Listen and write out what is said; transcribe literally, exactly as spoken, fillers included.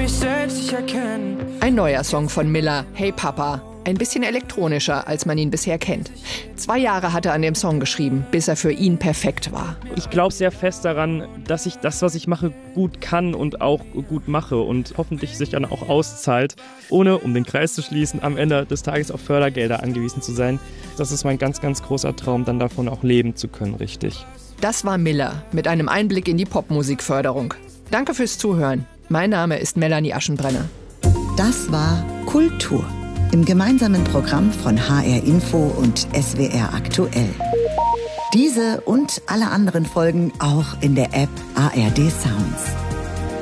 mich selbst nicht erkennen. Ein neuer Song von Miller, Hey Papa. Ein bisschen elektronischer, als man ihn bisher kennt. Zwei Jahre hat er an dem Song geschrieben, bis er für ihn perfekt war. Ich glaube sehr fest daran, dass ich das, was ich mache, gut kann und auch gut mache und hoffentlich sich dann auch auszahlt, ohne, um den Kreis zu schließen, am Ende des Tages auf Fördergelder angewiesen zu sein. Das ist mein ganz, ganz großer Traum, dann davon auch leben zu können, richtig. Das war Miller mit einem Einblick in die Popmusikförderung. Danke fürs Zuhören. Mein Name ist Melanie Aschenbrenner. Das war Kultur im gemeinsamen Programm von H R Info und S W R Aktuell. Diese und alle anderen Folgen auch in der App A R D Sounds.